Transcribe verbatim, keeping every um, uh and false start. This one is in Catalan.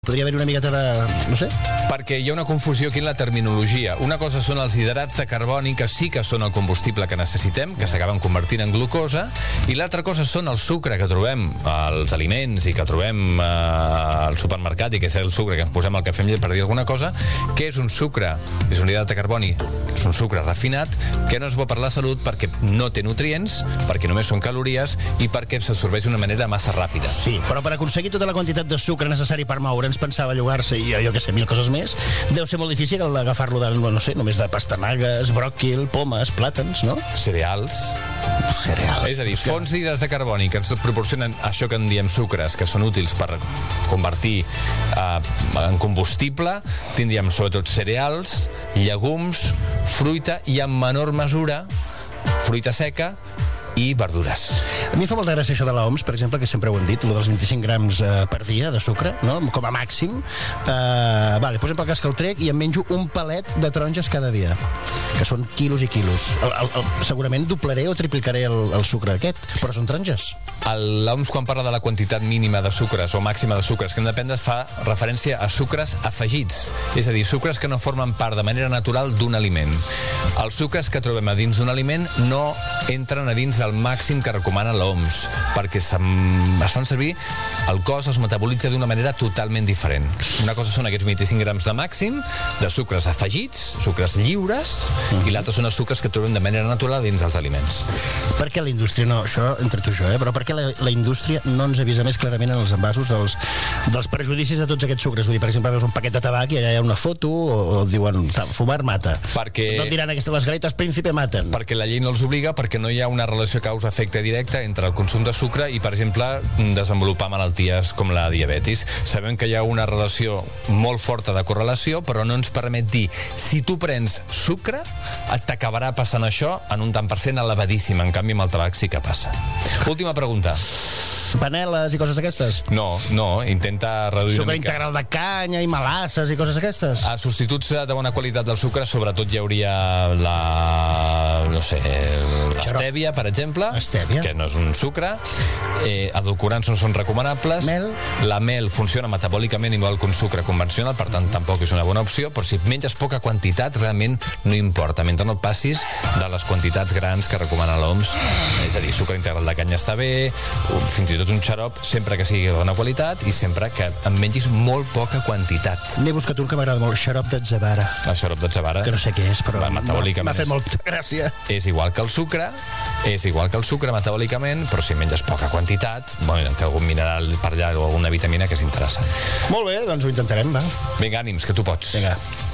Podria haver una miqueta de... no sé? Perquè hi ha una confusió aquí en la terminologia. Una cosa són els hidrats de carboni, que sí que són el combustible que necessitem, que s'acaben convertint en glucosa, i l'altra cosa són el sucre que trobem als aliments i que trobem eh, al supermercat, i que és el sucre que ens posem al cafè amb llet, per dir alguna cosa, que és un sucre, és un hidrat de carboni, que és un sucre refinat, que no és bo per la salut perquè no té nutrients, perquè només són calories i perquè s'absorbeix d'una manera massa ràpida. Sí, però per aconseguir tota la quantitat de sucre necessari per moure, ens pensava llogar-se i jo que sé, mil coses més, deu ser molt difícil agafar-lo de, no sé, només de pastanagues, bròquil, pomes, plàtans, no? Cereals. Cereals. És a dir, fonts d'hidrats de carboni que ens proporcionen això que en diem sucres, que són útils per convertir eh, en combustible, tindríem sobretot cereals, llegums, fruita i en menor mesura fruita seca i verdures. A mi fa molta gràcia això de l'O M S, per exemple, que sempre ho hem dit, lo dels vint-i-cinc grams eh, per dia de sucre, no? Com a màxim. Eh, vale, posem pel cas que el trec i em menjo un palet de taronges cada dia, que són quilos i quilos. El, el, el, segurament doblaré o triplicaré el, el sucre aquest, però són taronges. L'O M S, quan parla de la quantitat mínima de sucres o màxima de sucres que hem de prendre, fa referència a sucres afegits, és a dir, sucres que no formen part de manera natural d'un aliment. Els sucres que trobem a dins d'un aliment no entren a dins del màxim que recomana l'O M S, perquè es fan servir, el cos els metabolitza d'una manera totalment diferent. Una cosa són aquests vint-i-cinc grams de màxim de sucres afegits, sucres lliures, mm-hmm. i l'altre són els sucres que trobem de manera natural dins dels aliments. Per què la indústria, no, això entre tu i jo, eh? Però per què la, la indústria no ens avisa més clarament en els envasos dels, dels prejudicis de tots aquests sucres? Vull dir, per exemple, veus un paquet de tabac i allà hi ha una foto o, o et diuen, fumar mata. Perquè... No et diran aquestes, les galetes Príncipe maten. Perquè la llei no els obliga, perquè no hi ha una relació causa-efecte directa entre el consum de sucre i, per exemple, desenvolupar malalties com la diabetis. Sabem que hi ha una relació molt forta de correlació, però no ens permet dir si tu prens sucre, et t'acabarà passant això en un tant per cent elevadíssim. En canvi, amb el tabac sí que passa. Última pregunta. Paneles i coses d'aquestes? No, no, intenta reduir sucre una mica. Integral de canya i melasses i coses d'aquestes? A substituts de bona qualitat del sucre, sobretot hi hauria la... no sé... l'estèvia, per exemple, estèvia. Que no és un sucre. Eh, edulcorants no són recomanables. Mel. La mel funciona metabòlicament igual que un sucre convencional, per tant tampoc és una bona opció, però si menges poca quantitat realment no importa, mentre no et passis de les quantitats grans que recomana l'O M S. És a dir, sucre integral de canya està bé, fins i tot un xarop, sempre que sigui de bona qualitat i sempre que en mengis molt poca quantitat. N'he buscat un que m'agrada molt, xarop d'atzavara. El xarop d'atzavara, que no sé què és, però m'ha fet molta gràcia. És igual que el sucre, és igual que el sucre metabòlicament, però si menges poca quantitat, bueno, té algun mineral per allà o alguna vitamina que és interessant. Molt bé, doncs ho intentarem, va. Vinga, ànims, que tu pots. Vinga.